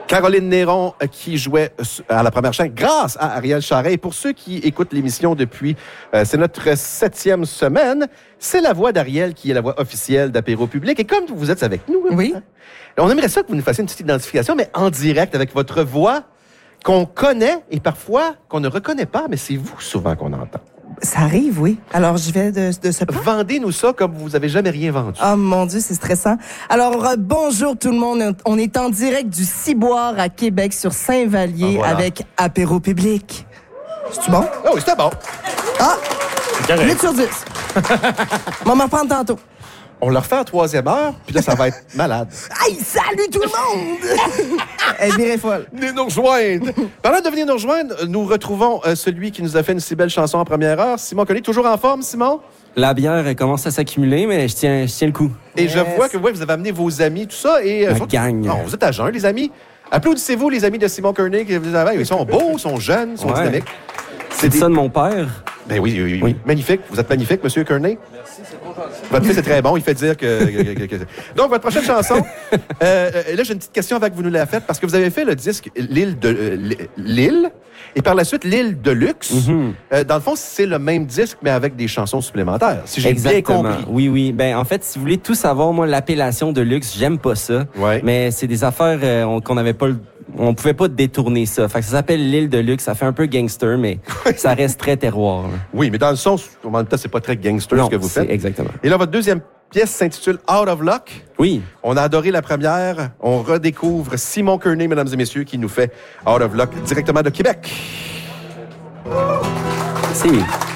Caroline Néron qui jouait à la première chaîne grâce à Ariel Charret. Et pour ceux qui écoutent l'émission depuis, c'est notre 7e semaine, c'est la voix d'Ariel qui est la voix officielle d'Apéro Public. Et comme vous êtes avec nous, oui. On aimerait ça que vous nous fassiez une petite identification, mais en direct avec votre voix qu'on connaît et parfois qu'on ne reconnaît pas, mais c'est vous souvent qu'on entend. Ça arrive, oui. Alors, je vais de ce pas. Vendez-nous ça comme vous avez jamais rien vendu. Oh mon Dieu, c'est stressant. Alors, bonjour tout le monde. On est en direct du Ciboire à Québec sur Saint-Vallier voilà. avec Apéro Public. C'est-tu bon? Oh oui, c'était bon. Ah! 8 sur 10. On va m'en reprendre tantôt. On le refait en 3e heure, puis là, ça va être malade. Hey, salut tout le monde! Elle virait folle. Venez nous rejoindre. Parlant de venir nous rejoindre, nous retrouvons celui qui nous a fait une si belle chanson en première heure, Simon Collet. Toujours en forme, Simon? La bière elle commence à s'accumuler, mais je tiens le coup. Et je vois que vous avez amené vos amis, tout ça. Et, La gang. Non, vous êtes à jeun, les amis. Applaudissez-vous, les amis de Simon Kearney. Ils sont beaux, ils sont jeunes, ils sont dynamiques. C'est ça de mon père. Ben oui. Magnifique. Vous êtes magnifique, Monsieur Kearney. Merci, c'est trop gentil. Votre fils est très bon. Il fait dire que... Donc, votre prochaine chanson. Là, j'ai une petite question avant que vous nous la faites, parce que vous avez fait le disque L'île, et par la suite L'île de luxe. Mm-hmm. Dans le fond, c'est le même disque, mais avec des chansons supplémentaires, si j'ai bien compris. Oui. Ben, en fait, si vous voulez tout savoir, moi, l'appellation de luxe, j'aime pas ça. Ouais. Mais c'est des affaires qu'on n'avait pas on pouvait pas détourner ça. Fait que ça s'appelle L'île de luxe. Ça fait un peu gangster, mais ça reste très terroir. Là. Oui, mais dans le sens, en même temps, c'est pas très gangster ce que vous faites. Exactement. Et là, votre deuxième pièce s'intitule Out of Luck. Oui. On a adoré la première. On redécouvre Simon Kearney, mesdames et messieurs, qui nous fait Out of Luck directement de Québec. Merci.